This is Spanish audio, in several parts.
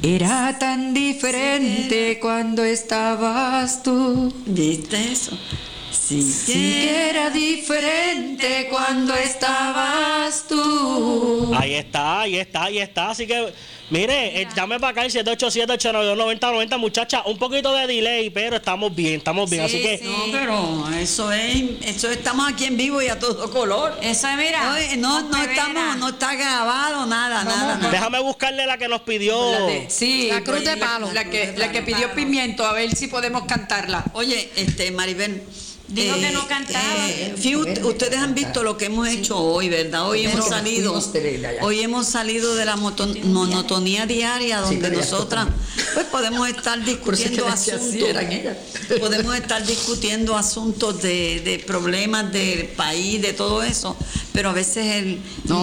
Era tan diferente cuando estabas tú. ¿Viste eso? Sí que era diferente cuando estabas tú. Ahí está. Así que, mire, llame para acá el 787-892-9090, muchacha. Un poquito de delay, pero estamos bien. Así que. Sí. No, pero eso estamos aquí en vivo y a todo color. Eso es, mira. Oye, no está grabado, nada. Déjame buscarle la que nos pidió. Sí, La cruz de palo. La que pidió Pimiento, a ver si podemos cantarla. Oye, Maribel. Dijo que no cantaba. Ustedes han visto lo que hemos hecho hoy, ¿verdad? Hoy hemos salido de la monotonía diaria donde nosotras pues podemos estar discutiendo asuntos de problemas del país, de todo eso, pero a veces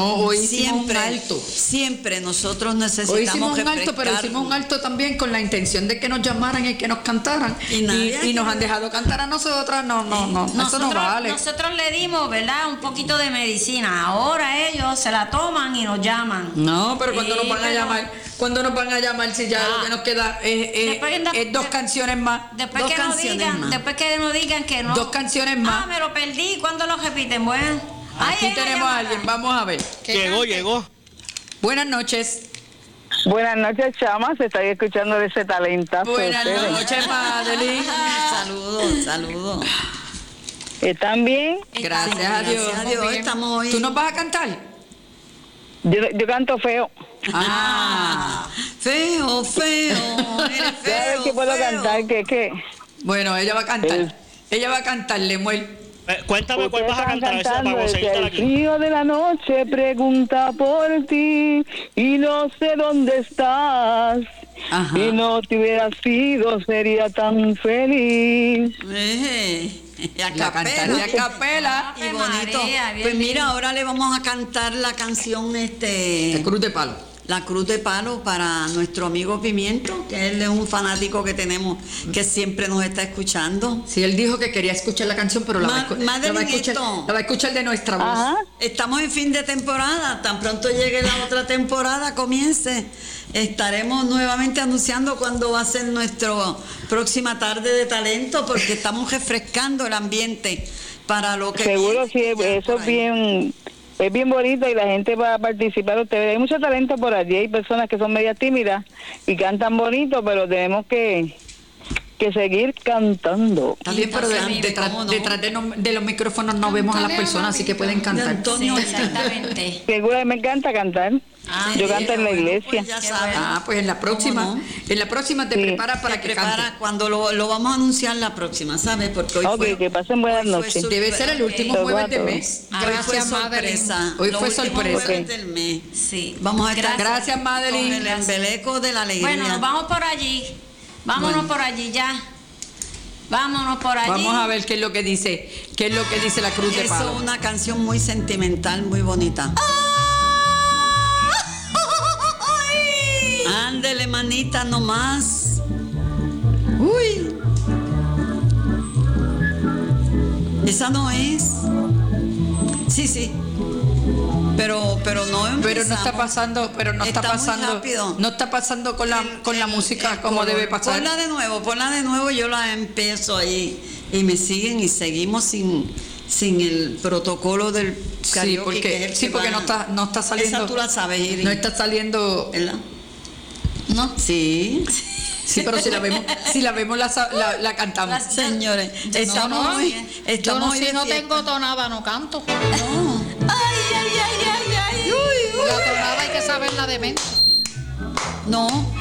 siempre nosotros necesitamos hoy hicimos un alto, pero hicimos un alto también con la intención de que nos llamaran y que nos cantaran y nos han dejado cantar a nosotras. Eso no vale. Nosotros le dimos, ¿verdad?, un poquito de medicina. Ahora ellos se la toman y nos llaman. No, pero cuando nos van a llamar, si ya lo que nos queda es dos canciones más. Después que nos digan que no. 2 canciones más. Me lo perdí. ¿Cuándo lo repiten? Bueno. Aquí tenemos a alguien, vamos a ver. Llegó. Buenas noches. Buenas noches, chamas. Estoy escuchando de ese talentazo. Buenas noches, Madeline. Saludos. ¿Están bien? Gracias a Dios. Estamos hoy. ¿Tú nos vas a cantar? Yo canto feo. Feo. Eres feo. ¿Qué puedo cantar? ¿Qué? Bueno, ella va a cantar. Ella va a cantar, Lemuel. Cuéntame cuál vas a cantar. El frío de la noche pregunta por ti y no sé dónde estás. Ajá. Si no te hubieras sido sería tan feliz. A capela. Y bonito. María, pues mira, ahora le vamos a cantar la canción La Cruz de Palo. La Cruz de Palo para nuestro amigo Pimiento, que él es un fanático que tenemos, que siempre nos está escuchando. Sí, él dijo que quería escuchar la canción, pero la va a escuchar de nuestra voz. Ajá. Estamos en fin de temporada, tan pronto llegue la otra temporada, comience, estaremos nuevamente anunciando cuándo va a ser nuestra próxima tarde de talento, porque estamos refrescando el ambiente para lo que seguro viene. Sí, eso es bien bonito y la gente va a participar. Ustedes, hay mucho talento por allí, hay personas que son medias tímidas y cantan bonito, pero tenemos que seguir cantando. También, pero detrás de los micrófonos no vemos a las personas, así que pueden cantar. Antonio, Sí, exactamente. Seguro, me encanta cantar. Yo canto en la iglesia. Pues ya sabes. Pues en la próxima te preparas para que cantes. Cuando lo vamos a anunciar la próxima, ¿sabes? Porque hoy que pasen buenas noches. Debe ser el último jueves del mes. Gracias, Madeline. Hoy fue sorpresa. Del mes. Sí. Vamos a estar Gracias, Madeline. con el embeleco de la alegría. Bueno, nos vamos por allí. Vámonos por allí ya. Vámonos por allí. Vamos a ver qué es lo que dice la Cruz de Palo. Eso es una canción muy sentimental, muy bonita. Ándele, manita, nomás. Uy. Esa no es. Sí. Pero no está pasando, muy rápido. no está pasando con la música como debe pasar. Ponla de nuevo, yo la empiezo ahí y me siguen y seguimos sin el protocolo del karaoke. Porque no está saliendo. Esa tú la sabes, Iris. No está saliendo. ¿Verdad? ¿No? Sí. Sí, pero si la vemos la cantamos. Señores, estamos si no tengo tonada no canto. No. La tonada hay que saberla de mente. No.